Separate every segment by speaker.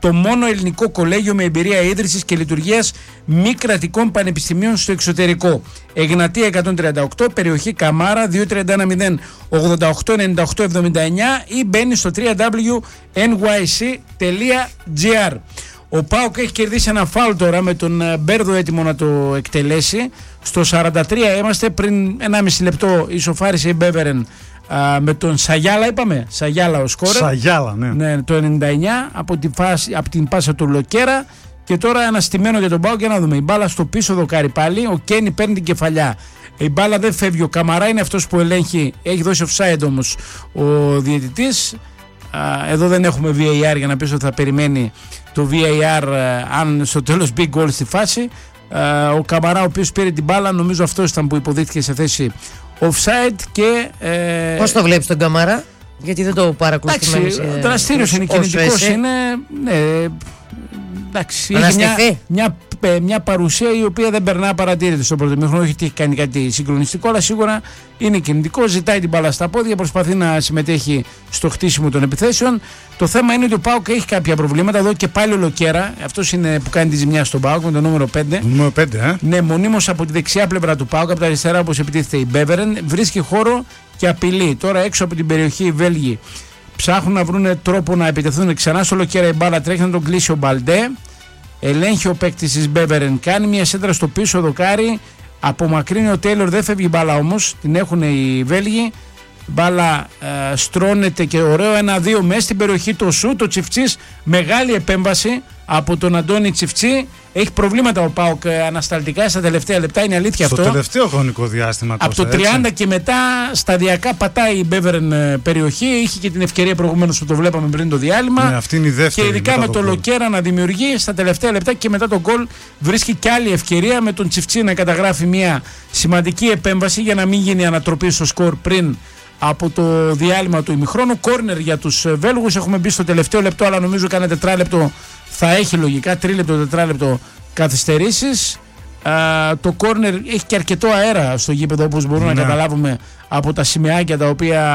Speaker 1: το μόνο ελληνικό κολέγιο με εμπειρία ίδρυσης και λειτουργίας μη κρατικών πανεπιστημίων στο εξωτερικό. Εγνατία 138, περιοχή Καμάρα 2310 889879 ή μπαίνει στο www.nyc.gr. Ο ΠΑΟΚ έχει κερδίσει ένα φάουλ τώρα με τον Μπέρδο έτοιμο να το εκτελέσει. Στο 43 είμαστε, πριν 1,5 λεπτό ισοφάρισε η Μπέβερεν με τον Σαγιάλα, είπαμε. Σαγιάλα ο σκόρερ.
Speaker 2: Σαγιάλα, ναι.
Speaker 1: Το 99 από την πάσα του Λοκέρα. Και τώρα ένα στημένο για τον ΠΑΟΚ. Για να δούμε. Η μπάλα στο πίσω δοκάρι πάλι. Ο Κένι παίρνει την κεφαλιά. Η μπάλα δεν φεύγει. Ο Καμαρά είναι αυτός που ελέγχει. Έχει δώσει offside όμως ο διαιτητής. Εδώ δεν έχουμε VAR για να πεις ότι θα περιμένει το VAR αν στο τέλος μπει γκολ στη φάση. Ο Καμαρά, ο οποίος πήρε την μπάλα, νομίζω αυτός ήταν που υποδείχθηκε σε θέση offside. Και
Speaker 3: πώς το βλέπεις τον Καμαρά, γιατί δεν το παρακολουθούμε?
Speaker 1: Εντάξει, δραστήριος είναι, κινητικός είναι. Ναι, εντάξει, έχει μια παρουσία η οποία δεν περνά παρατήρητη στο πρώτο μήχρονο. Όχι ότι έχει κάνει κάτι συγκλονιστικό, αλλά σίγουρα είναι κινητικό, ζητάει την μπάλα στα πόδια, προσπαθεί να συμμετέχει στο χτίσιμο των επιθέσεων. Το θέμα είναι ότι ο ΠΑΟΚ έχει κάποια προβλήματα. Εδώ και πάλι ο Λοκέρα, αυτός είναι που κάνει τη ζημιά στον ΠΑΟΚ με το νούμερο 5.
Speaker 2: Νούμερο 5,
Speaker 1: Ναι, μονίμως από τη δεξιά πλευρά του ΠΑΟΚ, από τα αριστερά όπως επιτίθεται η Μπέβερεν, βρίσκει χώρο και απειλεί. Τώρα έξω από την περιοχή οι Βέλγοι ψάχνουν να βρουν τρόπο να επιτεθούν ξανά στο Λοκέρα. Η μπάλα τρέχει να τον κλείσει ο Μπαλντέ. Ελέγχει ο παίκτης της Μπέβερεν, κάνει μια σέντρα στο πίσω δοκάρι. Απομακρύνει ο Τέιλορ, δεν φεύγει η μπάλα όμως. Την έχουν οι Βέλγοι. Μπάλα στρώνεται και ωραίο 1-2 μέσα στην περιοχή. Το σου, το Τσιφτσής, μεγάλη επέμβαση από τον Αντώνη Τσιφτσί. Έχει προβλήματα ο ΠΑΟΚ ανασταλτικά στα τελευταία λεπτά, είναι αλήθεια αυτό.
Speaker 2: Στο τελευταίο χρονικό διάστημα.
Speaker 1: Από το 30 και μετά σταδιακά πατάει η Μπέβερεν περιοχή. Είχε και την ευκαιρία προηγουμένως που το βλέπαμε πριν το διάλειμμα.
Speaker 2: Ναι, αυτή είναι η δεύτερη.
Speaker 1: Και ειδικά με το Λοκέρα να δημιουργεί στα τελευταία λεπτά και μετά τον γκολ βρίσκει και άλλη ευκαιρία με τον Τσιφτσί να καταγράφει μια σημαντική επέμβαση για να μην γίνει ανατροπή στο σκορ πριν από το διάλειμμα του ημιχρόνου. Κόρνερ για τους Βέλγους. Έχουμε μπει στο τελευταίο λεπτό, αλλά νομίζω κάνα τετράλεπτο θα έχει λογικά. Τρίλεπτο, τετράλεπτο καθυστερήσεις. Το κόρνερ έχει και αρκετό αέρα στο γήπεδο, όπως μπορούμε να καταλάβουμε από τα σημαίακια τα οποία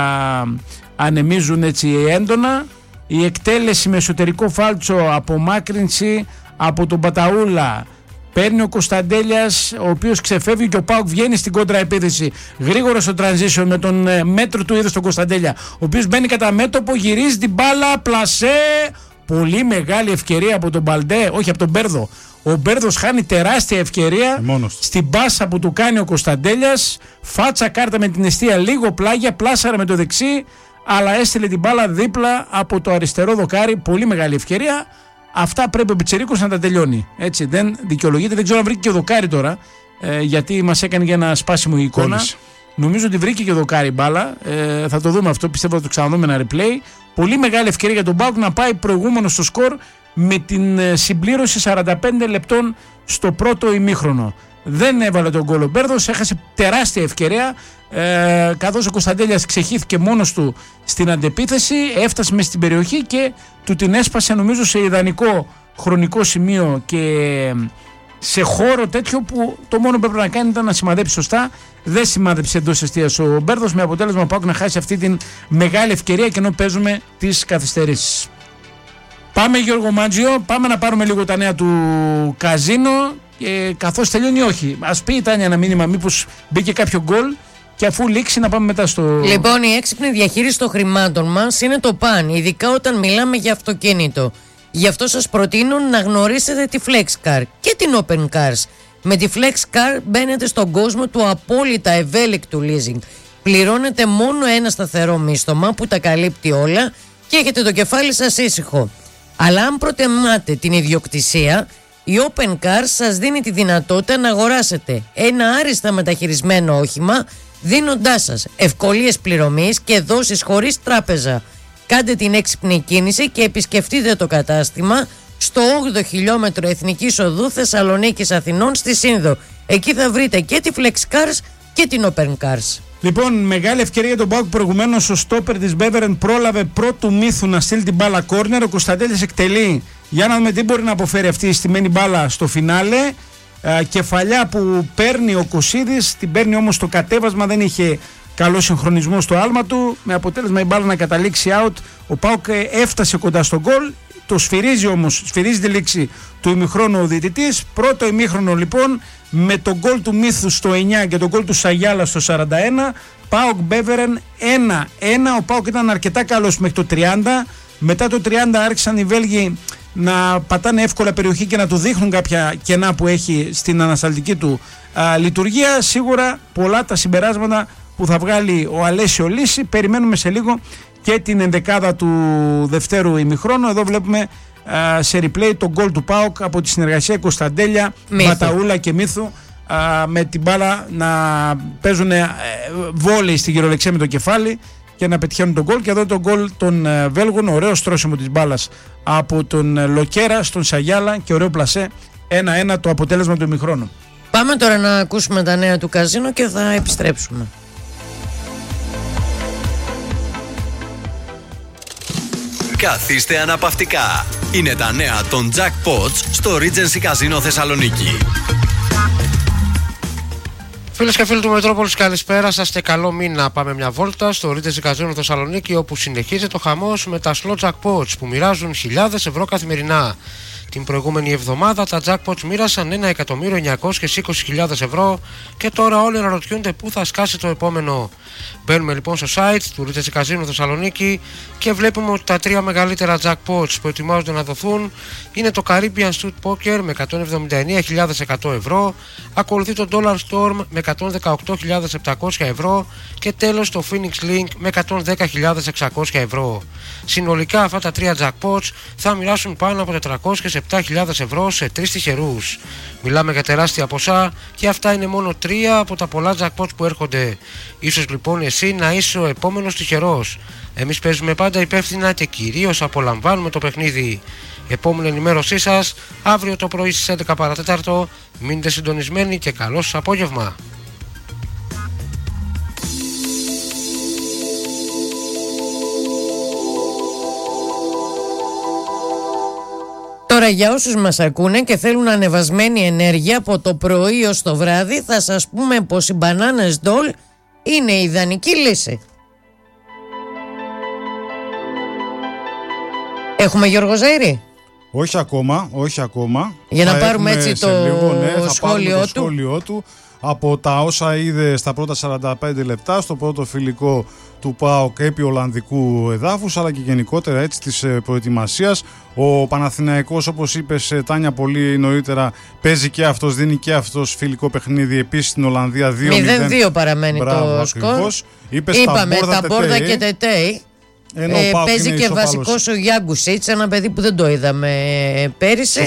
Speaker 1: ανεμίζουν έτσι έντονα. Η εκτέλεση με εσωτερικό φάλτσο, απομάκρυνση από τον Παταούλα. Παίρνει ο Κωνσταντέλιας, ο οποίος ξεφεύγει και ο ΠΑΟΚ βγαίνει στην κόντρα επίθεση. Γρήγορα στο transition με τον μέτρο του είδους τον Κωνσταντέλια, ο οποίος μπαίνει κατά μέτωπο, γυρίζει την μπάλα, πλασέ. Πολύ μεγάλη ευκαιρία από τον Μπαλντέ, όχι από τον Μπέρδο. Ο Μπέρδος χάνει τεράστια ευκαιρία στην πάσα που του κάνει ο Κωνσταντέλιας. Φάτσα κάρτα με την εστία, λίγο πλάγια, πλάσαρα με το δεξί, αλλά έστειλε την μπάλα δίπλα από το αριστερό δοκάρι. Πολύ μεγάλη ευκαιρία. Αυτά πρέπει ο Πιτσιρίκος να τα τελειώνει. Έτσι, δεν δικαιολογείται. Δεν ξέρω αν βρήκε και ο δοκάρι τώρα, γιατί μας έκανε για ένα σπάσιμο η εικόνα.
Speaker 2: Κόλλησε.
Speaker 1: Νομίζω ότι βρήκε και ο δοκάρι μπάλα. Θα το δούμε αυτό. Πιστεύω θα το ξαναδούμε ένα replay. Πολύ μεγάλη ευκαιρία για τον ΠΑΟΚ να πάει προηγούμενο στο σκορ με την συμπλήρωση 45 λεπτών στο πρώτο ημίχρονο. Δεν έβαλε τον γκολ ο Μπέρδος, έχασε τεράστια ευκαιρία, καθώς ο Κωνσταντέλιας ξεχύθηκε μόνος του στην αντεπίθεση, έφτασε μες στην περιοχή και του την έσπασε νομίζω σε ιδανικό χρονικό σημείο και σε χώρο τέτοιο που το μόνο που έπρεπε να κάνει ήταν να σημαδέψει σωστά. Δεν σημάδεψε εντός εστίας ο Μπέρδος, με αποτέλεσμα ΠΑΟΚ να χάσει αυτή την μεγάλη ευκαιρία και ενώ παίζουμε τις καθυστερήσεις. Πάμε Γιώργο Μάντζιο, πάμε να πάρουμε λίγο τα νέα του καζίνο. Καθώς τελειώνει, όχι. Ας πει η Τάνια ένα μήνυμα, μήπως μπήκε κάποιο γκολ, και αφού λήξει να πάμε μετά στο.
Speaker 3: Λοιπόν, η έξυπνη διαχείριση των χρημάτων μας είναι το παν, ειδικά όταν μιλάμε για αυτοκίνητο. Γι' αυτό σας προτείνω να γνωρίσετε τη FlexCar και την Open Cars. Με τη FlexCar μπαίνετε στον κόσμο του απόλυτα ευέλικτου leasing. Πληρώνετε μόνο ένα σταθερό μίστομα που τα καλύπτει όλα και έχετε το κεφάλι σας ήσυχο. Αλλά αν προτιμάτε την ιδιοκτησία, η Open Cars σας δίνει τη δυνατότητα να αγοράσετε ένα άριστα μεταχειρισμένο όχημα, δίνοντάς σας ευκολίες πληρωμής και δόσεις χωρίς τράπεζα. Κάντε την έξυπνη κίνηση και επισκεφτείτε το κατάστημα στο 8ο χιλιόμετρο Εθνικής Οδού Θεσσαλονίκης Αθηνών στη Σύνδο. Εκεί θα βρείτε και τη FlexCars και την Open Cars.
Speaker 1: Λοιπόν, μεγάλη ευκαιρία για τον ΠΑΟΚ. Προηγουμένως ο στόπερ της Μπέβερεν πρόλαβε πρώτου μύθου να στείλει την μπάλα κόρνερ. Ο Κωνσταντέλης εκτελεί. Για να δούμε τι μπορεί να αποφέρει αυτή η στημένη μπάλα στο φινάλε. Κεφαλιά που παίρνει ο Κωσίδης, την παίρνει όμως στο κατέβασμα, δεν είχε καλό συγχρονισμό στο άλμα του. Με αποτέλεσμα η μπάλα να καταλήξει out. Ο ΠΑΟΚ έφτασε κοντά στον γκολ. Το σφυρίζει όμως, σφυρίζει τη λήξη του ημιχρόνου ο διαιτητής. Πρώτο ημίχρονο λοιπόν με τον γκολ του Μίθου στο 9 και τον γκολ του Σαγιάλα στο 41. ΠΑΟΚ Μπέβερεν 1-1. Ο ΠΑΟΚ ήταν αρκετά καλός μέχρι το 30. Μετά το 30 άρχισαν οι Βέλγοι να πατάνε εύκολα περιοχή και να του δείχνουν κάποια κενά που έχει στην ανασταλτική του λειτουργία. Σίγουρα πολλά τα συμπεράσματα που θα βγάλει ο Αλέσιο Λύση. Περιμένουμε σε λίγο και την ενδεκάδα του δευτέρου ημιχρόνου. Εδώ βλέπουμε σε replay το γκολ του ΠΑΟΚ από τη συνεργασία Κωνσταντέλια, Μπαταούλα και Μίθου, με την μπάλα να παίζουν βόλεϊ στη γυρολεξία με το κεφάλι και να πετυχαίνουν τον γκολ. Και εδώ το γκολ των Βέλγων, ωραίο στρώσιμο της μπάλας από τον Λοκέρα στον Σαγιάλα και ωραίο πλασέ, 1-1 το αποτέλεσμα του ημιχρόνου.
Speaker 3: Πάμε τώρα να ακούσουμε τα νέα του καζίνο και θα επιστρέψουμε.
Speaker 4: Καθίστε αναπαυτικά. Είναι τα νέα των Jackpots στο Regency Casino Θεσσαλονίκη.
Speaker 5: Φίλες και φίλοι του Μετρόπολης, καλησπέρα σας και καλό μήνα. Πάμε μια βόλτα στο Regency Casino Θεσσαλονίκη, όπου συνεχίζεται ο χαμός με τα slot Jackpots που μοιράζουν χιλιάδες ευρώ καθημερινά. Την προηγούμενη εβδομάδα τα Jackpots μοίρασαν 1.920.000 ευρώ και τώρα όλοι αναρωτιούνται πού θα σκάσει το επόμενο. Μπαίνουμε λοιπόν στο site του Regency Casino Θεσσαλονίκη και βλέπουμε ότι τα τρία μεγαλύτερα Jackpots που ετοιμάζονται να δοθούν είναι το Caribbean Street Poker με 179.100 ευρώ, ακολουθεί το Dollar Storm με 118.700 ευρώ και τέλος το Phoenix Link με 110.600 ευρώ. Συνολικά αυτά τα τρία Jackpots θα μοιράσουν πάνω από 407.000 ευρώ σε τρεις τυχερούς. Μιλάμε για τεράστια ποσά και αυτά είναι μόνο τρία από τα πολλά Jackpots που έρχονται. Ίσως λοιπόν εσύ να είσαι ο επόμενος τυχερός. Εμείς παίζουμε πάντα υπεύθυνα και κυρίως απολαμβάνουμε το παιχνίδι. Επόμενη ενημέρωσή σας αύριο το πρωί στις 11 παρατέταρτο. Μείνετε συντονισμένοι και καλό σας απόγευμα.
Speaker 3: Τώρα για όσους μας ακούνε και θέλουν ανεβασμένη ενέργεια από το πρωί ως το βράδυ, θα σας πούμε πως οι μπανάνες Ντόλ είναι η ιδανική λύση. Έχουμε Γιώργο Ζαΐρη?
Speaker 2: Όχι ακόμα.
Speaker 3: Για να πάρουμε έτσι το
Speaker 2: σχόλιο του. Από τα όσα είδε στα πρώτα 45 λεπτά στο πρώτο φιλικό του ΠΑΟΚ επί Ολλανδικού εδάφους, αλλά και γενικότερα έτσι της προετοιμασίας. Ο Παναθηναϊκός, όπως είπες Τάνια πολύ νωρίτερα, παίζει και αυτός, δίνει και αυτός φιλικό παιχνίδι επίσης στην Ολλανδία 2-0.
Speaker 3: 0-2 παραμένει. Μπράβο, το σκορ.
Speaker 2: Είπαμε
Speaker 3: τα Μπόρδα και Τετέι. Παίζει και βασικός ο Γιάγκουσιτς, ένα παιδί που δεν το είδαμε πέρυσι.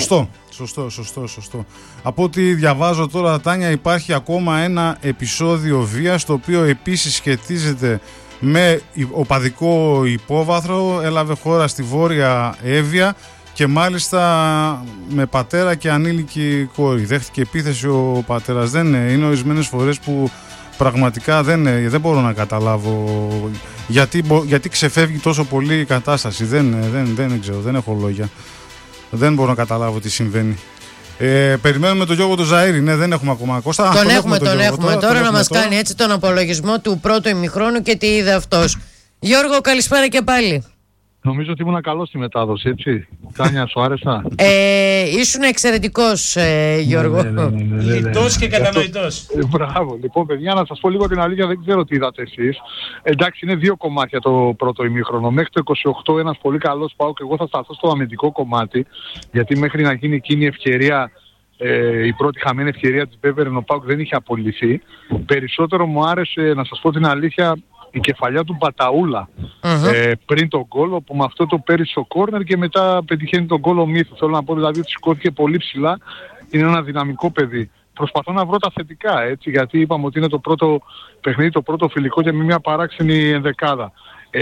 Speaker 2: Σωστό. Από ό,τι διαβάζω τώρα, Τάνια, υπάρχει ακόμα ένα επεισόδιο βίας, το οποίο επίσης σχετίζεται με οπαδικό υπόβαθρο. Έλαβε χώρα στη Βόρεια Εύβοια και μάλιστα με πατέρα και ανήλικη κόρη. Δέχτηκε επίθεση ο πατέρας. Είναι ορισμένες φορές που πραγματικά δεν μπορώ να καταλάβω γιατί ξεφεύγει τόσο πολύ η κατάσταση. Δεν ξέρω, δεν έχω λόγια. Δεν μπορώ να καταλάβω τι συμβαίνει. Περιμένουμε τον Γιώργο τον Ζαΐρη. Ναι, δεν έχουμε ακόμα. Κώστα,
Speaker 3: τον έχουμε τώρα να μας κάνει έτσι τον απολογισμό του πρώτου ημιχρόνου και τι είδε αυτός. Γιώργο, καλησπέρα και πάλι.
Speaker 6: Νομίζω ότι ήμουν καλός στη μετάδοση, έτσι. Τάνια, σου άρεσα?
Speaker 3: Ήσουν εξαιρετικός, Γιώργο.
Speaker 1: Λιτός και κατανοητός.
Speaker 6: Μπράβο. Λοιπόν, παιδιά, να σας πω λίγο την αλήθεια, δεν ξέρω τι είδατε εσείς. Εντάξει, είναι δύο κομμάτια το πρώτο ημίχρονο. Μέχρι το 28 ένας πολύ καλός ΠΑΟΚ και εγώ θα σταθώ στο αμυντικό κομμάτι, γιατί μέχρι να γίνει εκείνη η ευκαιρία, η πρώτη χαμένη ευκαιρία της Μπέβερεν, ο ΠΑΟΚ δεν είχε απολυθεί. Περισσότερο μου άρεσε, να σας πω την αλήθεια, η κεφαλιά του Μπαταούλα πριν τον γκολ, όπου με αυτό το πέρυσι στο κόρνερ και μετά πετυχαίνει τον γκολ ο Μίθου. Θέλω να πω δηλαδή ότι σηκώθηκε πολύ ψηλά, είναι ένα δυναμικό παιδί. Προσπαθώ να βρω τα θετικά, έτσι, γιατί είπαμε ότι είναι το πρώτο παιχνίδι, το πρώτο φιλικό και με μια παράξενη ενδεκάδα.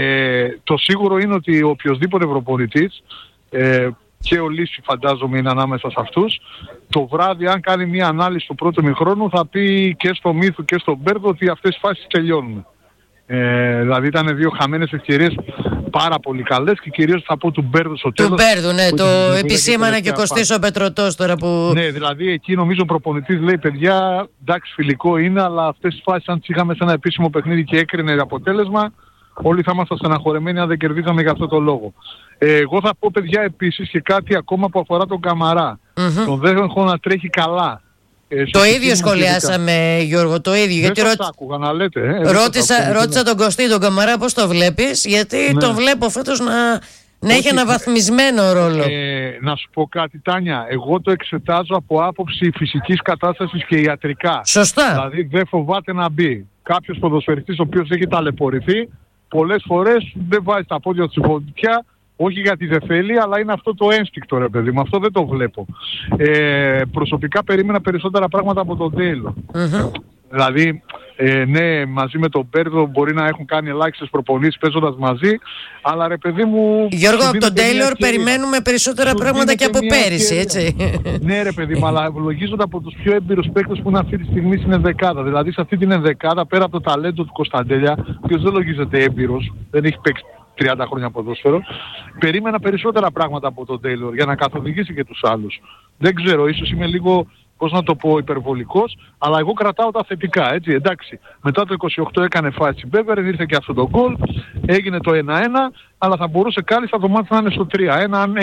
Speaker 6: Το σίγουρο είναι ότι οποιοσδήποτε προπονητής, και ο Λύση φαντάζομαι είναι ανάμεσα σε αυτούς, το βράδυ αν κάνει μια ανάλυση του πρώτου ημιχρόνου θα πει και στο Μίθου και στον Μπέρδο ότι αυτές οι φάσεις τελειώνουν. Δηλαδή ήταν δύο χαμένες ευκαιρίες πάρα πολύ καλές και κυρίως θα πω του Μπέρδου στο τέλος.
Speaker 3: Του Μπέρδου, ναι, το επισήμανε και Κωστής ο Πετρωτός τώρα που...
Speaker 6: Ναι, δηλαδή εκεί νομίζω ο προπονητής λέει παιδιά, εντάξει φιλικό είναι, αλλά αυτές τις φάσεις αν τις είχαμε σε ένα επίσημο παιχνίδι και έκρινε αποτέλεσμα, όλοι θα ήμασταν στεναχωρεμένοι αν δεν κερδίζαμε για αυτό το λόγο. Εγώ θα πω, παιδιά, επίσης και κάτι ακόμα που αφορά τον Καμαρά. Τον δεν έχω να τρέχει καλά.
Speaker 3: Το ίδιο σχολιάσαμε, Γιώργο, το ίδιο.
Speaker 6: Γιατί άκουγα να λέτε.
Speaker 3: Ρώτησα τον Κωστή τον Καμαρά πώς το βλέπεις, γιατί τον βλέπω φέτος να έχει αναβαθμισμένο ρόλο.
Speaker 6: Να σου πω κάτι, Τάνια, εγώ το εξετάζω από άποψη φυσικής κατάστασης και ιατρικά.
Speaker 3: Σωστά.
Speaker 6: Δηλαδή δεν φοβάται να μπει. Κάποιος ποδοσφαιριστής ο οποίος έχει ταλαιπωρηθεί, πολλές φορές δεν βάζει τα πόδια του στη φωτιά, όχι γιατί δεν θέλει, αλλά είναι αυτό το ένστικτο, ρε παιδί μου. Αυτό δεν το βλέπω. Προσωπικά περίμενα περισσότερα πράγματα από τον Τέιλορ. Δηλαδή, ναι, μαζί με τον Μπέρδο μπορεί να έχουν κάνει ελάχιστες προπονήσεις παίζοντας μαζί, αλλά ρε παιδί μου...
Speaker 3: Γιώργο, από τον Τέιλορ περιμένουμε περισσότερα πράγματα και από πέρυσι, έτσι.
Speaker 6: Ναι, ρε παιδί μου, αλλά ευλογίζονται από τους πιο έμπειρους παίκτες που είναι αυτή τη στιγμή στην ενδεκάδα. Δηλαδή, σε αυτή την ενδεκάδα, πέρα από το ταλέντο του Κωνσταντέλια, ο οποίος δεν λογίζεται έμπειρος, δεν έχει παίξει 30 χρόνια ποδόσφαιρο, περίμενα περισσότερα πράγματα από τον Τέιλορ για να καθοδηγήσει και τους άλλους. Δεν ξέρω, ίσως είμαι λίγο, πώς να το πω, υπερβολικός, αλλά εγώ κρατάω τα θετικά, έτσι, εντάξει. Μετά το 28 έκανε φάση Μπέβερ, ήρθε και αυτό το γκολ, έγινε το 1-1, αλλά θα μπορούσε κάλλιστα το μάτι να είναι στο 3-1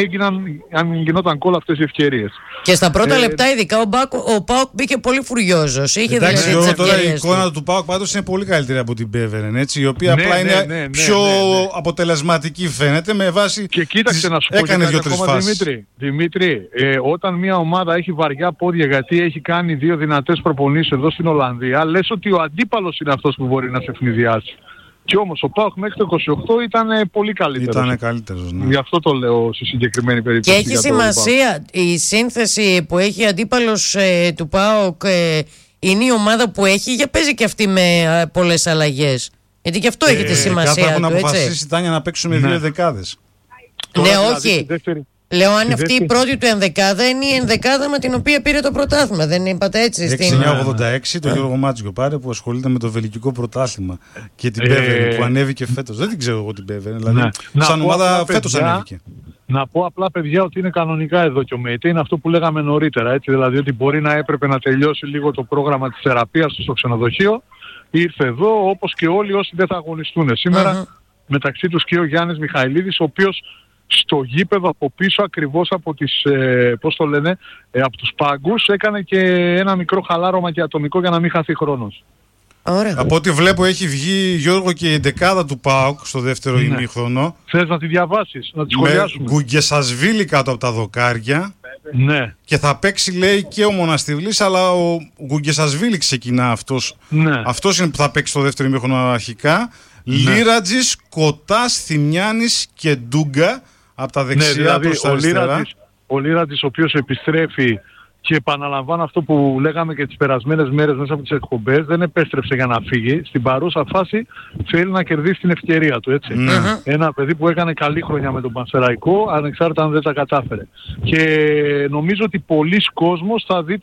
Speaker 6: αν γινόταν γκολ αυτές οι ευκαιρίες.
Speaker 3: Και στα πρώτα λεπτά ειδικά ο ΠΑΟΚ μπήκε πολύ φουριόζος.
Speaker 2: Εντάξει, δηλαδή τώρα η εικόνα του ΠΑΟΚ πάντως είναι πολύ καλύτερη από την Μπέβερ, έτσι, η οποία απλά είναι πιο αποτελεσματική φαίνεται με βάση.
Speaker 6: Και κοίταξε να σου πω
Speaker 2: έκανε 2-3 φάσεις.
Speaker 6: Δημήτρη, όταν μια ομάδα έχει βαριά πόδια γιατί έχει κάνει 2 δυνατές προπονήσεις εδώ στην Ολλανδία, λες ότι ο αντίπαλος είναι αυτός που μπορεί να σε ευνηδιάσει. Και όμως ο ΠΑΟΚ μέχρι το 28 ήταν πολύ καλύτερος.
Speaker 2: Ήταν καλύτερος, ναι.
Speaker 6: Γι' αυτό το λέω στη συγκεκριμένη περίπτωση.
Speaker 3: Και έχει σημασία η σύνθεση που έχει αντίπαλος του ΠΑΟΚ, είναι η ομάδα που έχει, για παίζει και αυτή με πολλές αλλαγές. Γιατί και αυτό έχει τη σημασία του, έτσι.
Speaker 2: Έχουν αποφασίσει, Τάνια, να παίξουν με 2 δεκάδες.
Speaker 3: Ναι, όχι. Λέω αν αυτή η πρώτη του ενδεκάδα είναι η ενδεκάδα με την οποία πήρε το πρωτάθλημα. Δεν είπατε έτσι?
Speaker 2: 6-9-86 το Γιώργο Μάτζικο πάρε, που ασχολείται με το βελγικό πρωτάθλημα και την Μπέβερ που ανέβηκε φέτος. Δεν την ξέρω εγώ την Μπέβερ, δηλαδή σαν ομάδα φέτος ανέβηκε.
Speaker 6: Να πω απλά, παιδιά, ότι είναι κανονικά εδώ και ο ΜΕΙΤΕ. Είναι αυτό που λέγαμε νωρίτερα, έτσι, δηλαδή ότι μπορεί να έπρεπε να τελειώσει λίγο το πρόγραμμα της θεραπείας του στο ξενοδοχείο. Ήρθε εδώ, όπως και όλοι όσοι δεν θα αγωνιστούν σήμερα, μεταξύ τους και ο Γιάννης Μιχαηλίδης, ο οποίος στο γήπεδο από πίσω ακριβώς από τις, από τους πάγκους έκανε και ένα μικρό χαλάρωμα και ατομικό για να μην χαθεί χρόνος.
Speaker 3: Ωραία.
Speaker 2: Από ό,τι βλέπω έχει βγει, Γιώργο, και η εντεκάδα του ΠΑΟΚ στο δεύτερο ημίχρονο.
Speaker 6: Θες να τη διαβάσεις, να τη σχολιάσουμε?
Speaker 2: Με Γκουγκεσασβίλη κάτω από τα δοκάρια.
Speaker 6: Ναι.
Speaker 2: Και θα παίξει, λέει, και ο Μοναστιβλής, αλλά ο Γκουγκεσασβίλη ξεκινά αυτός. Ναι. Αυτός είναι που θα παίξει στο δεύτερο ημίχρονο αρχικά. Ναι. Λίρατζης, Κοτάς, Θημιάνης και Ντούγκα από τα δεξιά, δηλαδή, προς τα αριστερά.
Speaker 6: Ο Λίρατζης, ο οποίος επιστρέφει, και επαναλαμβάνω αυτό που λέγαμε και τις περασμένες μέρες μέσα από τις εκπομπές, δεν επέστρεψε για να φύγει. Στην παρούσα φάση θέλει να κερδίσει την ευκαιρία του, έτσι. Ένα παιδί που έκανε καλή χρονιά με τον Πανσεραϊκό, ανεξάρτητα αν δεν τα κατάφερε. Και νομίζω ότι πολλοί κόσμος θα δει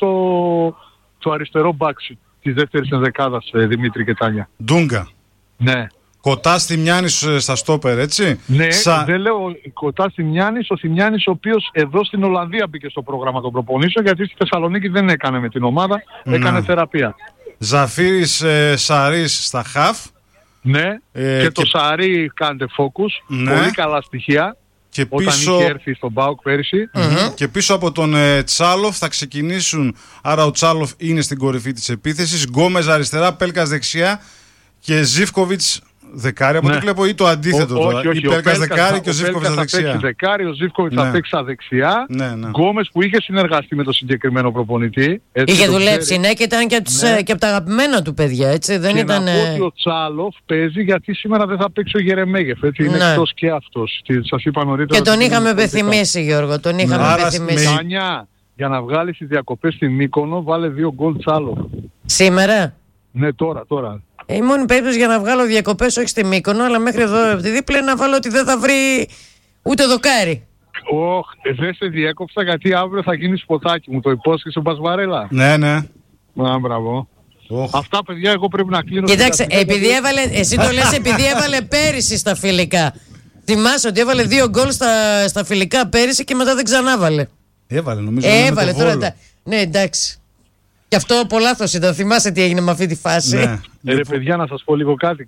Speaker 6: το αριστερό μπάξι της δεύτερης ενδεκάδας, Δημήτρη και Τάνια.
Speaker 2: Ντούγκα.
Speaker 6: Ναι.
Speaker 2: Κοτάς Θημιάνης στα στόπερ, έτσι.
Speaker 6: Ναι, δεν λέω Κοτάς Θημιάνης, ο Θημιάνης ο οποίος εδώ στην Ολλανδία μπήκε στο πρόγραμμα των προπονήσεων, γιατί στη Θεσσαλονίκη δεν έκανε με την ομάδα, έκανε θεραπεία.
Speaker 2: Ζαφύρης Σαρής στα χαφ.
Speaker 6: Ναι, και το Σαρί κάντε focus, πολύ καλά στοιχεία.
Speaker 2: Και
Speaker 6: όταν
Speaker 2: πίσω...
Speaker 6: είχε έρθει στον ΠΑΟΚ πέρυσι.
Speaker 2: Και πίσω από τον Τσάλοφ θα ξεκινήσουν, άρα ο Τσάλοφ είναι στην κορυφή της επίθεσης, Γκόμεζ αριστερά, Πέλκας δεξιά και Ζίβκοβιτς δεκάρι, από ό,τι βλέπω, ή το αντίθετο τώρα.
Speaker 6: Όχι,
Speaker 2: η Πέλκας δεκάρι και ο Ζίβκοβιτς στα δεξιά.
Speaker 6: Θα παίξει δεκάρι, ο Ζίβκοβιτς θα παίξει στα δεξιά. Γκόμες που είχε συνεργαστεί με τον συγκεκριμένο προπονητή.
Speaker 3: Είχε δουλέψει, ναι, και ήταν και από τα αγαπημένα του παιδιά, έτσι. Δεν ήταν.
Speaker 6: Να πω ότι ο Τσάλοφ παίζει γιατί σήμερα δεν θα παίξει ο Γερεμέγεφ, έτσι. Είναι εκτός και αυτός. Σας είπα νωρίτερα.
Speaker 3: Και τον είχαμε υπενθυμίσει, Γιώργο. Τον είχαμε υπενθυμίσει.
Speaker 6: Για να βγάλεις τις διακοπές στην Μύκονο, βάλε 2 γκολ Τσάλοφ.
Speaker 3: Σήμερα?
Speaker 6: Ναι, τώρα.
Speaker 3: Η μόνη περίπτωση για να βγάλω διακοπές, όχι στη Μύκονο, αλλά μέχρι εδώ από τη δίπλα, να βάλω ότι δεν θα βρει ούτε δοκάρι.
Speaker 6: Δεν σε διέκοψα γιατί αύριο θα γίνει σποτάκι μου. Το υπόσχεσαι ο Μπασβαρέλα.
Speaker 2: Ναι.
Speaker 6: Μπράβο. Αυτά, παιδιά, εγώ πρέπει να κλείνω.
Speaker 3: Κοιτάξτε, εσύ το λες επειδή έβαλε πέρυσι στα φιλικά. Θυμάσαι ότι έβαλε 2 γκολ στα φιλικά πέρυσι και μετά δεν ξανάβαλε.
Speaker 2: Έβαλε, νομίζω.
Speaker 3: Έβαλε τώρα. Ναι, εντάξει. Και αυτό από λάθος ήταν. Θυμάσαι τι έγινε με αυτή τη φάση.
Speaker 6: Ναι. Ρε παιδιά, να σας πω λίγο κάτι.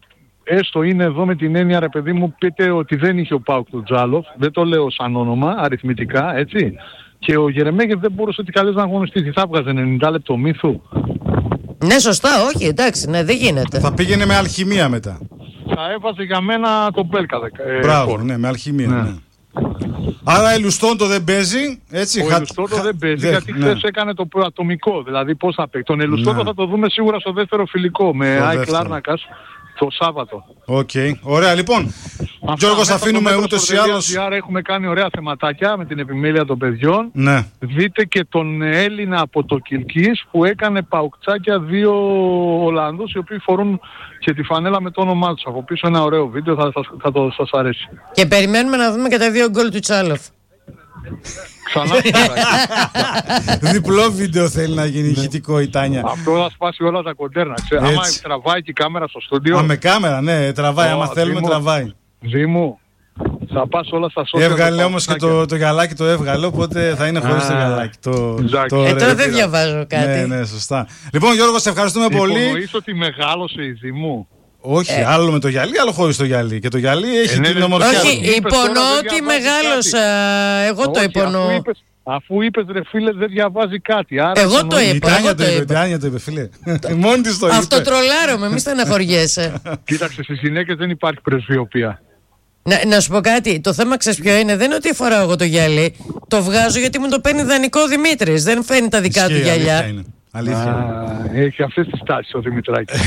Speaker 6: έστω είναι εδώ με την έννοια, ρε παιδί μου, πείτε ότι δεν είχε ο ΠΑΟΚ τον Τζάλοφ, δεν το λέω σαν όνομα, αριθμητικά, έτσι. Και ο Γερεμέγεφ δεν μπορούσε ότι καλές να αγωνιστήσει. Θα έβγαζε 90 λεπτό μύθου.
Speaker 3: Ναι, σωστά, όχι, εντάξει, ναι, δεν γίνεται.
Speaker 2: Θα πήγαινε με αλχημία μετά.
Speaker 6: Θα έβαζε για μένα τον Μπέλκα.
Speaker 2: Μπράβο, ναι, με αλχημία. Ναι. Άρα Ελουστόντο δεν παίζει. Έτσι,
Speaker 6: ο Ελουστόντο δεν παίζει γιατί χθες έκανε το ατομικό. Δηλαδή πώς θα παίξει. Τον Ελουστόντο θα το δούμε σίγουρα στο δεύτερο φιλικό με ΑΕΚ Λάρνακας το Σάββατο.
Speaker 2: Οκ. Ωραία, λοιπόν. Γιώργο, θα αφήνουμε ούτως ή άλλως.
Speaker 6: Έχουμε κάνει ωραία θεματάκια με την επιμέλεια των παιδιών.
Speaker 2: Ναι.
Speaker 6: Δείτε και τον Έλληνα από το Κιλκής που έκανε παουκτσάκια 2 Ολλανδούς οι οποίοι φορούν και τη φανέλα με το όνομά τους. Από πίσω ένα ωραίο βίντεο, θα το σας αρέσει.
Speaker 3: Και περιμένουμε να δούμε και τα 2 γκολ του Τσάλοφ.
Speaker 6: Ξανά.
Speaker 2: Διπλό βίντεο θέλει να γίνει ηχητικό η Τάνια.
Speaker 6: Αυτό θα σπάσει όλα τα κοντέρνα. Άμα τραβάει και η κάμερα στο στούντιο.
Speaker 2: Με κάμερα, ναι, τραβάει. Άμα θέλουμε, τραβάει.
Speaker 6: Δήμου, θα πας όλα στα social.
Speaker 2: Έβγαλε όμως και το γυαλάκι, το έβγαλε, οπότε θα είναι χωρίς το γυαλάκι.
Speaker 3: Τώρα δεν διαβάζω κάτι.
Speaker 2: Ναι, σωστά. Λοιπόν, Γιώργο, σε ευχαριστούμε πολύ.
Speaker 6: Υπονοείς ότι μεγάλωσε η Δήμου.
Speaker 2: Όχι, άλλο με το γυαλί, άλλο χωρίς το γυαλί. Και το γυαλί έχει την ομορφιά του.
Speaker 3: Όχι, υπονοώ ότι μεγάλωσα. Εγώ το υπονοώ.
Speaker 6: Αφού είπες ρε φίλε δεν διαβάζει κάτι.
Speaker 3: Εγώ το είπα.
Speaker 2: Η Τάνια το είπε, φίλε. Μόνη της το είπε.
Speaker 3: Αυτό τρολάρομαι, μη στεναχωριέσαι.
Speaker 6: Κοίταξε, στις γυναίκες δεν υπάρχει πρεσβειοποία.
Speaker 3: Να σου πω κάτι. Το θέμα ξέρεις ποιο είναι. Δεν είναι ότι φοράω εγώ το γυαλί. Το βγάζω γιατί μου το παίρνει δανεικό ο Δημήτρης. Δεν φαίνει τα δικά του γυαλιά.
Speaker 2: Αλήθεια.
Speaker 6: Έχει αυτές τις τάσεις ο Δημητράκης.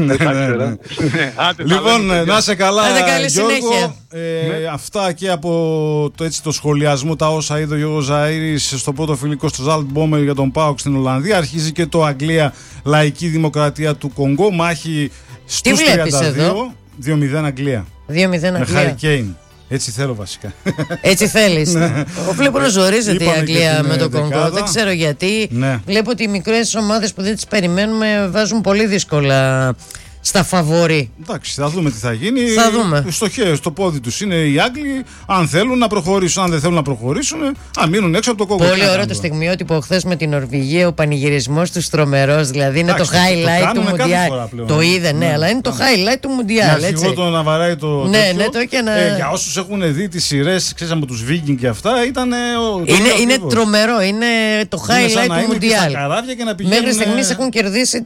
Speaker 2: Λοιπόν, να σε καλά,
Speaker 3: Γιώργο.
Speaker 2: Αυτά και από το σχολιασμό, τα όσα είδε ο Γιώργος Ζαΐρης στο πρώτο φιλικό στο Ζάλτμπόμερ για τον ΠΑΟΚ στην Ολλανδία. Αρχίζει και το Αγγλία Λαϊκή Δημοκρατία του Κονγκό. Μάχη στους 32. 2-0 Αγγλία.
Speaker 3: 2-0 Αγγλία.
Speaker 2: Με Χάρι Κέιν. Έτσι θέλω βασικά.
Speaker 3: Έτσι θέλεις. Βλέπω να ζορίζεται η Αγγλία με το Κονγκό. Δεν ξέρω γιατί. Βλέπω ότι οι μικρές ομάδες που δεν τις περιμένουμε βάζουν πολύ δύσκολα στα φαβορί.
Speaker 2: Εντάξει, θα δούμε τι θα γίνει.
Speaker 3: Θα δούμε.
Speaker 2: Στο χέρι, στο πόδι τους είναι οι Άγγλοι. Αν θέλουν να προχωρήσουν, αν δεν θέλουν να προχωρήσουν, αν μείνουν έξω από το Κονγκό.
Speaker 3: Πολύ ωραίο το στιγμιότυπο χθες με την Νορβηγία, ο πανηγυρισμός του τρομερός. Δηλαδή είναι το highlight του Μουντιάλ. Το είδε, ναι, αλλά είναι το highlight του Μουντιάλ.
Speaker 2: Εγώ το να βαράει το.
Speaker 3: Ναι, το έκανα.
Speaker 2: Για όσους έχουν δει τις σειρές, ξέρεις από τους Βίγκινγκ και αυτά, ήταν.
Speaker 3: Είναι τρομερό, είναι το highlight του Μουντιάλ. Μέχρι στιγμής έχουν κερδίσει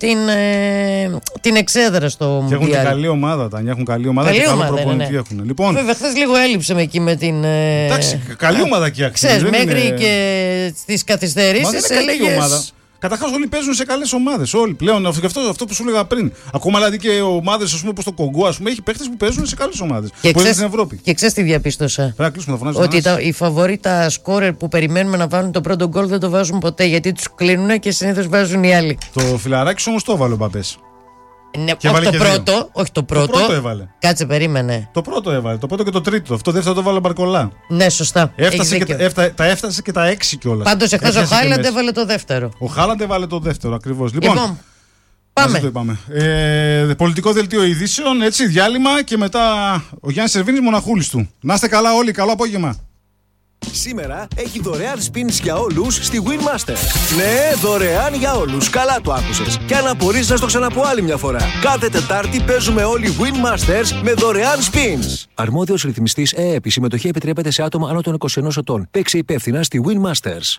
Speaker 3: την εξέδρα.
Speaker 2: Και έχουν και καλή ομάδα, Τάνια. Έχουν καλή ομάδα και καλό προπονητή έχουν. Λοιπόν,
Speaker 3: βέβαια, χθες λίγο έλειψε με εκεί με την.
Speaker 2: Εντάξει, καλή ομάδα και άξιο.
Speaker 3: Ξέρεις, μέχρι και στις καθυστερήσεις έλεγες.
Speaker 2: Καταρχάς, όλοι παίζουν σε καλές ομάδες. Όλοι πλέον. Αυτό που σου έλεγα πριν. Ακόμα δηλαδή και ομάδες όπως το Κονγκό, έχει παίχτες που παίζουν σε καλές ομάδες. Που είναι στην Ευρώπη.
Speaker 3: Και ξέρεις τι διαπίστωσα. Ότι οι φαβορί, τα σκόρερ που περιμένουμε να βάλουν το πρώτο γκολ δεν το βάζουν ποτέ γιατί τους κλείνουν και συνήθως βάζουν οι άλλοι.
Speaker 2: Το φιλαράκι όμως το έβαλε ο Μπαπές.
Speaker 3: Ναι, όχι το πρώτο.
Speaker 2: Το πρώτο έβαλε.
Speaker 3: Κάτσε, περίμενε.
Speaker 2: Το πρώτο έβαλε. Το πρώτο και το τρίτο. Αυτό το δεύτερο το έβαλε ο Μπαρκολά.
Speaker 3: Ναι, σωστά.
Speaker 2: Έφτασε και τα 6 κιόλας.
Speaker 3: Πάντως εχθές ο Χάλαντ έβαλε το δεύτερο.
Speaker 2: Ο Χάλαντ έβαλε το δεύτερο ακριβώς. Λοιπόν,
Speaker 3: πάμε.
Speaker 2: Πολιτικό δελτίο ειδήσεων, έτσι, διάλειμμα και μετά ο Γιάννης Σερβίνης μοναχούλης του. Να είστε καλά όλοι, καλό απόγευμα.
Speaker 7: Σήμερα έχει δωρεάν spins για όλους στη Winmaster. Ναι, δωρεάν για όλους. Καλά το άκουσες. Και αν απορείς να στο ξαναπώ άλλη μια φορά. Κάθε Τετάρτη παίζουμε όλοι Winmasters με δωρεάν spins. Αρμόδιος ρυθμιστής ΕΕΠ. Η συμμετοχή επιτρέπεται σε άτομα άνω των 21 ετών. Παίξε υπεύθυνα στη Winmasters.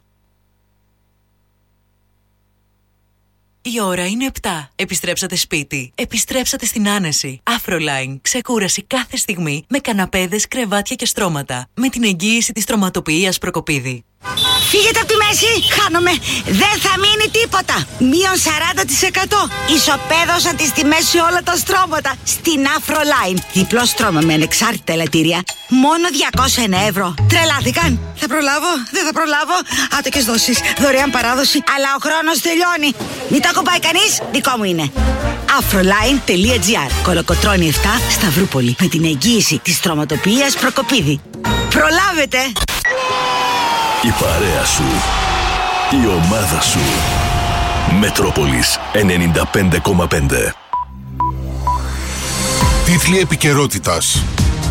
Speaker 8: Η ώρα είναι 7. Επιστρέψατε σπίτι. Επιστρέψατε στην άνεση. Afroline. Ξεκούραση κάθε στιγμή με καναπέδες, κρεβάτια και στρώματα. Με την εγγύηση της στρωματοποιίας Προκοπίδη.
Speaker 9: Φύγετε από τη μέση, χάνομαι. Δεν θα μείνει τίποτα. Μείον 40%. Ισοπαίδωσα τις τιμές σε όλα τα στρώματα. Στην Afroline. Διπλό στρώμα με ανεξάρτητα ελαττήρια. Μόνο 201 ευρώ. Τρελάθηκαν. Θα προλάβω, δεν θα προλάβω. Άτοκες δόσεις, δωρεάν παράδοση. Αλλά ο χρόνος τελειώνει. Μην το ακουμπάει κανείς, δικό μου είναι. Afroline.gr. Κολοκοτρώνη 7, Σταυρούπολη. Με την εγγύηση της στρωματοποιίας Προκοπίδη. Προλάβετε!
Speaker 7: Η παρέα σου. Η ομάδα σου. Μετρόπολης 95,5.
Speaker 10: Τίτλοι επικαιρότητας.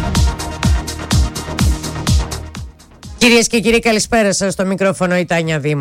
Speaker 3: Κυρίες και κύριοι, καλησπέρα σας. Στο μικρόφωνο η Τάνια Δήμου.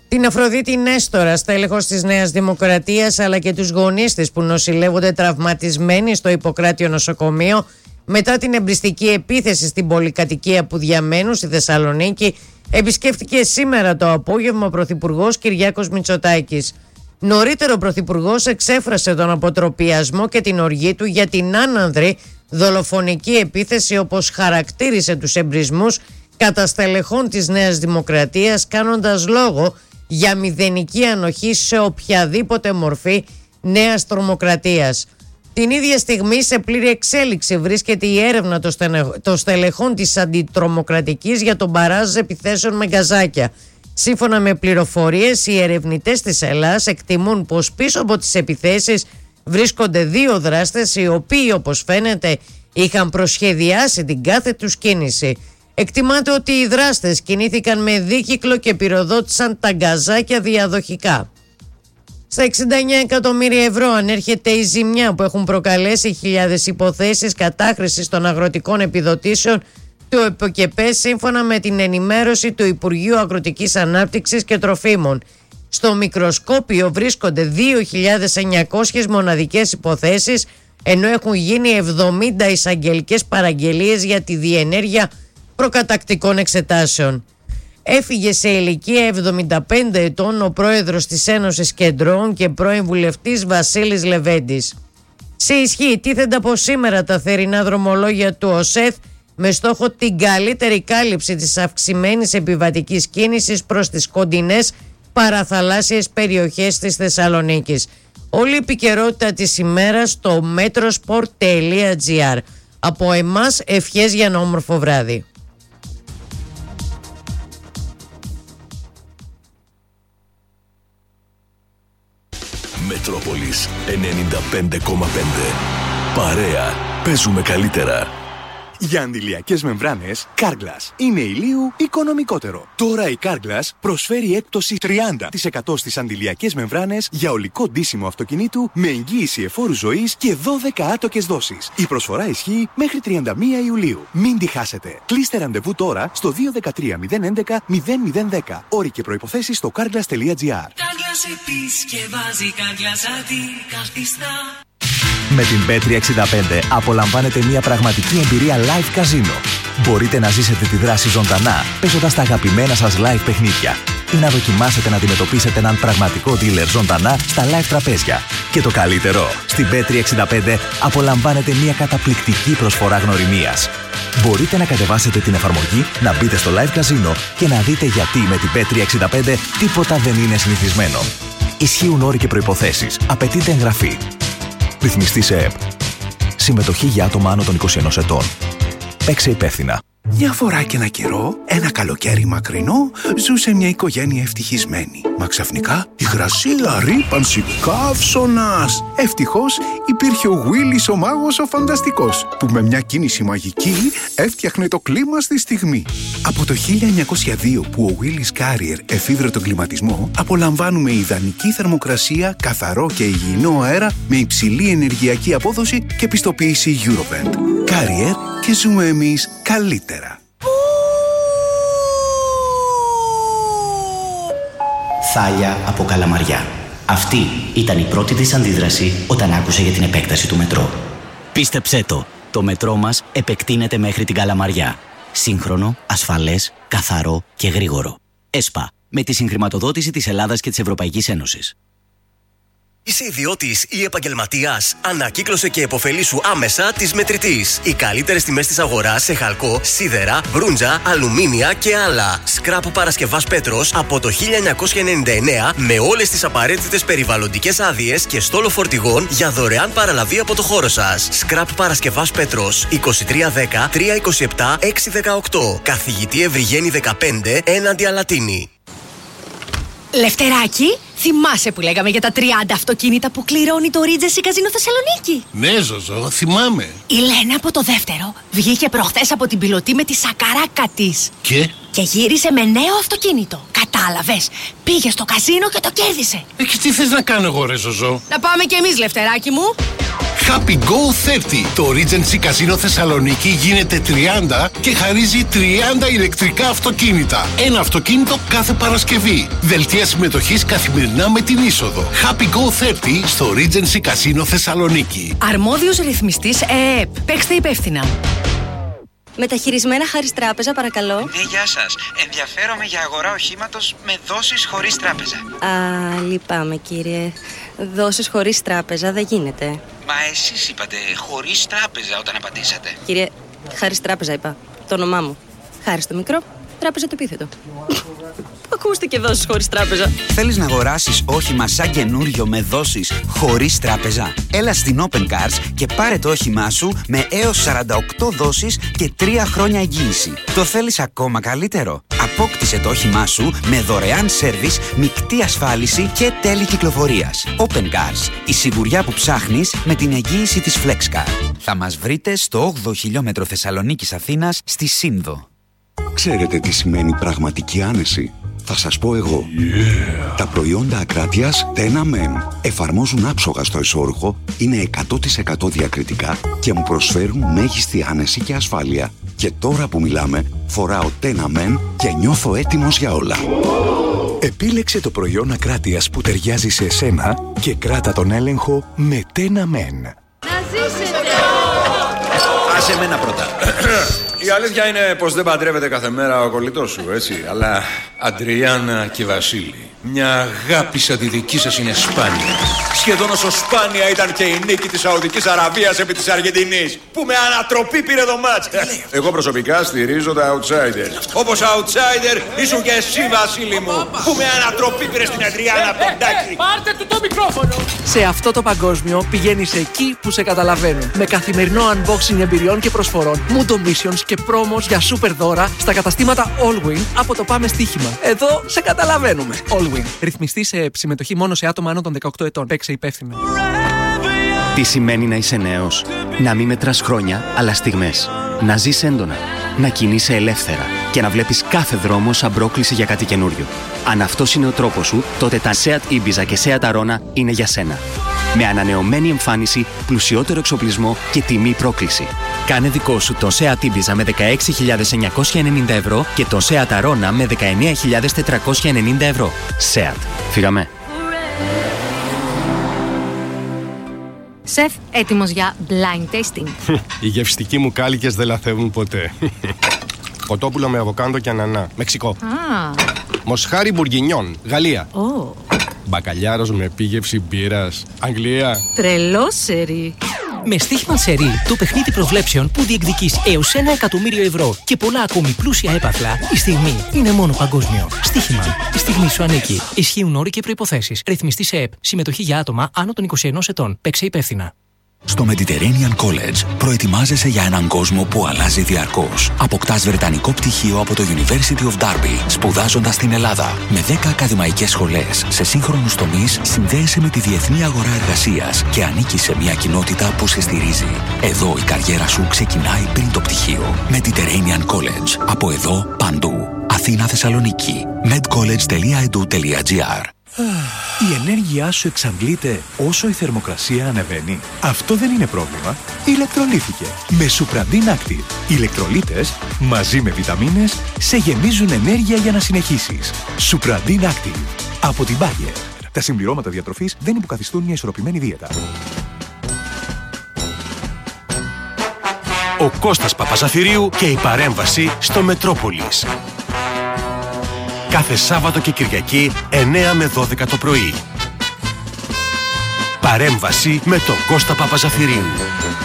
Speaker 3: Την Αφροδίτη Νέστορα, στέλεχος της Νέας Δημοκρατίας, αλλά και τους γονείς της που νοσηλεύονται τραυματισμένοι στο Ιπποκράτιο νοσοκομείο μετά την εμπριστική επίθεση στην πολυκατοικία που διαμένουν στη Θεσσαλονίκη, επισκέφτηκε σήμερα το απόγευμα ο Πρωθυπουργός Κυριάκος Μητσοτάκης. Νωρίτερα ο Πρωθυπουργός εξέφρασε τον αποτροπιασμό και την οργή του για την άνανδρη δολοφονική επίθεση, όπως χαρακτήρισε τους εμπρισμούς κατά στελεχών της Νέας Δημοκρατίας, κάνοντας λόγο για μηδενική ανοχή σε οποιαδήποτε μορφή νέας τρομοκρατίας. Την ίδια στιγμή σε πλήρη εξέλιξη βρίσκεται η έρευνα των στελεχών της αντιτρομοκρατικής για τον μπαράζ επιθέσεων με γκαζάκια. Σύμφωνα με πληροφορίες, οι ερευνητές της Ελλάς εκτιμούν πως πίσω από τις επιθέσεις βρίσκονται 2 δράστες, οι οποίοι, όπως φαίνεται, είχαν προσχεδιάσει την κάθε τους κίνηση. Εκτιμάται ότι οι δράστες κινήθηκαν με δίκυκλο και πυροδότησαν τα γκαζάκια διαδοχικά. Στα 69 εκατομμύρια ευρώ ανέρχεται η ζημιά που έχουν προκαλέσει χιλιάδες υποθέσεις κατάχρησης των αγροτικών επιδοτήσεων του ΕΠΟΚΕΠΕ, σύμφωνα με την ενημέρωση του Υπουργείου Αγροτικής Ανάπτυξης και Τροφίμων. Στο μικροσκόπιο βρίσκονται 2.900 μοναδικές υποθέσεις, ενώ έχουν γίνει 70 εισαγγελικές παραγγελίες για τη διενέργεια προκατακτικών εξετάσεων. Έφυγε σε ηλικία 75 ετών ο πρόεδρος της Ένωσης Κεντρώων και πρώην βουλευτής Βασίλης Λεβέντης. Σε ισχύ τίθενται από σήμερα τα θερινά δρομολόγια του ΟΣΕΘ, με στόχο την καλύτερη κάλυψη της αυξημένης επιβατικής κίνησης προς τις κοντινές παραθαλάσσιες περιοχές της Θεσσαλονίκης. Όλη η επικαιρότητα της ημέρας στο metrosport.gr. Από εμάς ευχές για ένα όμορφο βράδυ.
Speaker 11: Μετρόπολης 95,5. Παρέα. Παίζουμε καλύτερα.
Speaker 12: Για αντιλιακές μεμβράνες, Carglass είναι ηλίου οικονομικότερο. Τώρα η Carglass προσφέρει έκπτωση 30% στις αντιλιακές μεμβράνες για ολικό ντύσιμο αυτοκινήτου με εγγύηση εφόρου ζωής και 12 άτοκες δόσεις. Η προσφορά ισχύει μέχρι 31 Ιουλίου. Μην τη χάσετε. Κλείστε ραντεβού τώρα στο 213 011 0010. Όροι και προϋποθέσεις στο carglass.gr.
Speaker 13: Carglass επισκευάζει, Carglass αντικαθιστά.
Speaker 14: Με την Bet365 απολαμβάνετε μια πραγματική εμπειρία live καζίνο. Μπορείτε να ζήσετε τη δράση ζωντανά, παίζοντας τα αγαπημένα σας live παιχνίδια ή να δοκιμάσετε να αντιμετωπίσετε έναν πραγματικό dealer ζωντανά στα live τραπέζια. Και το καλύτερο, στην Bet365 απολαμβάνετε μια καταπληκτική προσφορά γνωριμίας. Μπορείτε να κατεβάσετε την εφαρμογή, να μπείτε στο live καζίνο και να δείτε γιατί με την Bet365 τίποτα δεν είναι συνηθισμένο. Ισχύουν όροι και προϋποθέσεις. Απαιτείται εγγραφή. Ρυθμιστή σε ΕΠ. Συμμετοχή για άτομα άνω των 21 ετών. Παίξε υπεύθυνα.
Speaker 15: Μια φορά και ένα καιρό, ένα καλοκαίρι μακρινό, ζούσε μια οικογένεια ευτυχισμένη. Μα ξαφνικά υγρασία, ρύπανση, καύσωνας. Ευτυχώς υπήρχε ο Γουίλης ο μάγος ο φανταστικός, που με μια κίνηση μαγική έφτιαχνε το κλίμα στη στιγμή. Από το 1902 που ο Willis Carrier εφήβρε τον κλιματισμό, απολαμβάνουμε ιδανική θερμοκρασία, καθαρό και υγιεινό αέρα με υψηλή ενεργειακή απόδοση και πιστοποίηση Eurovent. Carrier, και ζούμε εμείς καλύτερα.
Speaker 16: Θάλια από Καλαμαριά. Αυτή ήταν η πρώτη της αντίδραση όταν άκουσε για την επέκταση του μετρό. Πίστεψέ το μετρό μας επεκτείνεται μέχρι την Καλαμαριά. Σύγχρονο, ασφαλές, καθαρό και γρήγορο. ΕΣΠΑ, με τη συγχρηματοδότηση της Ελλάδας και της Ευρωπαϊκής Ένωσης.
Speaker 17: Είσαι ιδιώτης ή επαγγελματίας? Ανακύκλωσε και επωφελήσου άμεσα της Μετρητής. Οι καλύτερες τιμές της αγοράς σε χαλκό, σίδερα, μπρούντζα, αλουμίνια και άλλα. Σκράπ Παρασκευάς Πέτρος από το 1999 με όλες τις απαραίτητες περιβαλλοντικές άδειες και στόλο φορτηγών για δωρεάν παραλαβή από το χώρο σας. Σκράπ Παρασκευάς Πέτρος 2310 327 618. Καθηγητή Ευρυγένη 15 έναντι Αλατίνη.
Speaker 18: Λευτεράκη, θυμάσαι που λέγαμε για τα 30 αυτοκίνητα που κληρώνει το Regency Casino Θεσσαλονίκη?
Speaker 10: Ναι, Ζωζό, θυμάμαι.
Speaker 18: Η Λένα από το δεύτερο βγήκε προχθές από την πιλωτή με τη σακαράκα της. Και γύρισε με νέο αυτοκίνητο. Κατάλαβες, πήγε στο καζίνο και το κέρδισε.
Speaker 10: Και τι θες να κάνω εγώ, ρε Ζωζό?
Speaker 18: Να πάμε κι εμείς, Λευτεράκη μου.
Speaker 10: Happy Go 30. Το Regency Casino Θεσσαλονίκη γίνεται 30 και χαρίζει 30 ηλεκτρικά αυτοκίνητα. Ένα αυτοκίνητο κάθε Παρασκευή. Δελτία συμμετοχής καθημερινά με την είσοδο. Happy Go 30 στο Regency Casino Θεσσαλονίκη.
Speaker 18: Αρμόδιος ρυθμιστής ΕΕΠ. Παίξτε υπεύθυνα.
Speaker 19: Μεταχειρισμένα Χάρις Τράπεζα, παρακαλώ.
Speaker 20: Ναι, γεια σας. Ενδιαφέρομαι για αγορά οχήματος με δόσεις χωρίς τράπεζα.
Speaker 19: Α, λυπάμαι κύριε. Δόσεις χωρίς τράπεζα δεν γίνεται.
Speaker 20: Μα εσείς είπατε χωρίς τράπεζα όταν απαντήσατε.
Speaker 19: Κύριε, Χάρις Τράπεζα είπα. Το όνομά μου. Χάρις το μικρό, Τράπεζα το επίθετο. Ακούστε και δόσεις χωρίς τράπεζα.
Speaker 21: Θέλεις να αγοράσεις όχημα σαν καινούριο με δόσεις χωρίς τράπεζα? Έλα στην Open Cars και πάρε το όχημά σου με έως 48 δόσεις και 3 χρόνια εγγύηση. Το θέλεις ακόμα καλύτερο? Απόκτησε το όχημά σου με δωρεάν σέρβις, μεικτή ασφάλιση και τέλη κυκλοφορίας. Open Cars, η σιγουριά που ψάχνεις με την εγγύηση της FlexCar. Θα μας βρείτε στο 8ο χιλιόμετρο Θεσσαλονίκης Αθήνας στη Σύνδο.
Speaker 22: Ξέρετε τι σημαίνει πραγματική άνεση? Θα σας πω εγώ. Τα προϊόντα Ακράτειας Tena Men εφαρμόζουν άψογα στο εσώρουχο, είναι 100% διακριτικά και μου προσφέρουν μέγιστη άνεση και ασφάλεια. Και τώρα που μιλάμε, φοράω Tena Men και νιώθω έτοιμος για όλα.
Speaker 23: Επίλεξε το προϊόν Ακράτειας που ταιριάζει σε εσένα και κράτα τον έλεγχο με Tena Men.
Speaker 24: Να ζήσετε!
Speaker 25: Άσε εμένα πρώτα. Η αλήθεια είναι πως δεν παντρεύεται κάθε μέρα ο κολλητός σου, έτσι. Αλλά Αντριάννα και Βασίλη, μια αγάπη σαν τη δική σας είναι σπάνια. Σχεδόν όσο σπάνια ήταν και η νίκη της Σαουδικής Αραβίας επί της Αργεντινής, που με ανατροπή πήρε το μάτς. Εγώ προσωπικά στηρίζω τα outsiders. Όπως outsider ήσουν και εσύ, Βασίλη μου, που με ανατροπή πήρε στην Αντριάννα από τον Τάκη.
Speaker 26: Πάρτε του το μικρόφωνο. Σε αυτό το παγκόσμιο πηγαίνεις εκεί που σε καταλαβαίνουν. Με καθημερινό unboxing εμπειριών και προσφορών, Mundo Missions και πρόμος για super δώρα στα καταστήματα Allwin από το Πάμε Στοίχημα. Εδώ σε καταλαβαίνουμε. Allwin. Ρυθμιστή σε συμμετοχή μόνο σε άτομα άνω των 18 ετών. Παίξε υπεύθυνα.
Speaker 27: Τι σημαίνει να είσαι νέος? Να μην μετράς χρόνια, αλλά στιγμές. Να ζεις έντονα. Να κινείσαι ελεύθερα. Και να βλέπεις κάθε δρόμο σαν πρόκληση για κάτι καινούριο. Αν αυτός είναι ο τρόπος σου, τότε τα Seat Ibiza και Seat Arona είναι για σένα. Με ανανεωμένη εμφάνιση, πλουσιότερο εξοπλισμό και τιμή πρόκληση. Κάνε δικό σου το Seat Ibiza με 16.990 ευρώ και το Seat Arona με 19.490 ευρώ. Seat. Φύγαμε.
Speaker 28: Σεφ, έτοιμος για blind tasting.
Speaker 29: Οι γευστικοί μου κάλικες δεν λαθεύουν ποτέ. Κοτόπουλο με αβοκάντο και ανανά. Μεξικό. Μοσχάρι μπουργκινιόν. Γαλλία. Μπακαλιάρος με επίγευση μπύρας. Αγγλία.
Speaker 28: Τρελό σερί.
Speaker 30: Με στοίχημα σερί, το παιχνίδι προβλέψεων που διεκδικείς έως 1 εκατομμύριο ευρώ και πολλά ακόμη πλούσια έπαθλα, η στιγμή είναι μόνο παγκόσμιο. Στοίχημα. Η στιγμή σου ανήκει. Ισχύουν όροι και προϋποθέσεις. Ρυθμιστή σε ΕΠ. Συμμετοχή για άτομα άνω των 21 ετών. Παίξε υπεύθυνα.
Speaker 31: Στο Mediterranean College προετοιμάζεσαι για έναν κόσμο που αλλάζει διαρκώς. Αποκτάς βρετανικό πτυχίο από το University of Derby, σπουδάζοντας στην Ελλάδα. Με 10 ακαδημαϊκές σχολές σε σύγχρονους τομείς, συνδέεσαι με τη διεθνή αγορά εργασίας και ανήκεις σε μια κοινότητα που σε στηρίζει. Εδώ η καριέρα σου ξεκινάει πριν το πτυχίο. Mediterranean College. Από εδώ παντού. Αθήνα, Θεσσαλονίκη. medcollege.edu.gr.
Speaker 23: Η ενέργειά σου εξαντλείται όσο η θερμοκρασία ανεβαίνει. Αυτό δεν είναι πρόβλημα. Ηλεκτρολύθηκε με Supradin Active. Οι ηλεκτρολίτες μαζί με βιταμίνες σε γεμίζουν ενέργεια για να συνεχίσεις. Supradin Active. Από την Bayer. Τα συμπληρώματα διατροφής δεν υποκαθιστούν μια ισορροπημένη δίαιτα.
Speaker 32: Ο Κώστας Παπαζαφυρίου και η παρέμβαση στο Μετρόπολης. Κάθε Σάββατο και Κυριακή 9 με 12 το πρωί. Παρέμβαση με τον Κώστα Παπαζαφυρίου.